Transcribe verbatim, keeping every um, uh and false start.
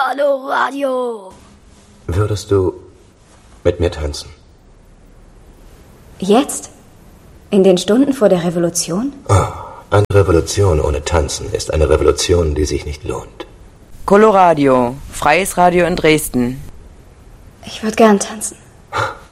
Coloradio. Würdest du mit mir tanzen? Jetzt? In den Stunden vor der Revolution? Oh, eine Revolution ohne Tanzen ist eine Revolution, die sich nicht lohnt. Coloradio, freies Radio in Dresden. Ich würde gern tanzen.